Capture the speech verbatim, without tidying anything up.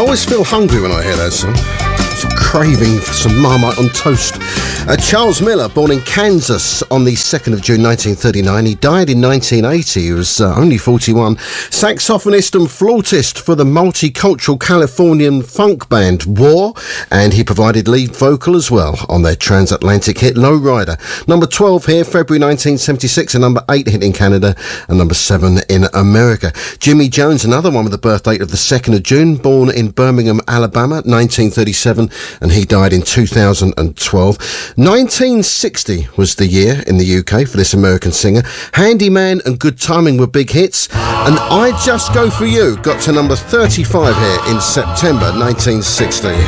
always feel hungry when I hear that song. It's a craving for some Marmite on toast. Uh, Charles Miller, born in Kansas on the second of June nineteen thirty-nine. He died in nineteen eighty. He was uh, only forty-one. Saxophonist and flautist for the multicultural Californian funk band War, and he provided lead vocal as well on their transatlantic hit Lowrider. Number twelve here, February nineteen seventy-six, and number eight hit in Canada, and number seven in America. Jimmy Jones, another one with the birth date of the second of June, born in Birmingham, Alabama, nineteen thirty-seven, and he died in two thousand twelve. nineteen sixty was the year in the U K for this American singer. Handyman and Good Timing were big hits, and I Just Go For You got to number thirty-five here in September nineteen sixty.